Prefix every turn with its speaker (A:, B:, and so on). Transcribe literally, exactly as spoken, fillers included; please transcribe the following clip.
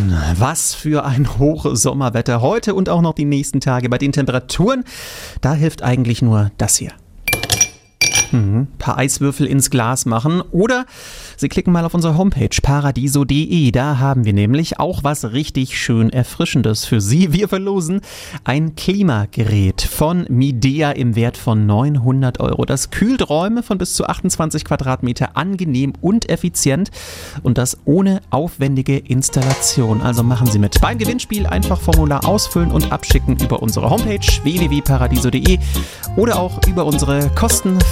A: Mann, was für ein Hochsommerwetter heute und auch noch die nächsten Tage. Bei den Temperaturen, da hilft eigentlich nur das hier. Mhm. Ein paar Eiswürfel ins Glas machen oder Sie klicken mal auf unsere Homepage paradiso punkt de. Da haben wir nämlich auch was richtig schön Erfrischendes für Sie. Wir verlosen ein Klimagerät von Midea im Wert von neunhundert Euro. Das kühlt Räume von bis zu achtundzwanzig Quadratmeter angenehm und effizient und das ohne aufwendige Installation. Also machen Sie mit. Beim Gewinnspiel einfach Formular ausfüllen und abschicken über unsere Homepage w w w punkt paradiso punkt de oder auch über unsere kostenfreie